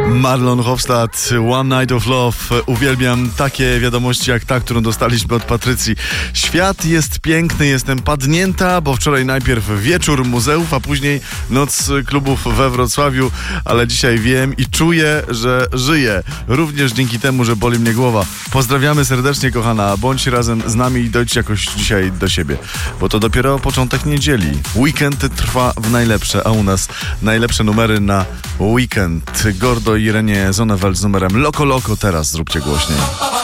Marlon Hofstad, One Night of Love. Uwielbiam takie wiadomości jak ta, którą dostaliśmy od Patrycji. Świat jest piękny, jestem padnięta, bo wczoraj najpierw wieczór muzeów, a później noc klubów we Wrocławiu, ale dzisiaj wiem i czuję, że żyję. Również dzięki temu, że boli mnie głowa. Pozdrawiamy serdecznie, kochana. Bądź razem z nami i dojdź jakoś dzisiaj do siebie, bo to dopiero początek niedzieli. Weekend trwa w najlepsze, a u nas najlepsze numery na weekend. Gordo i Renie Zonneveld z numerem Loco Loco. Teraz zróbcie głośniej.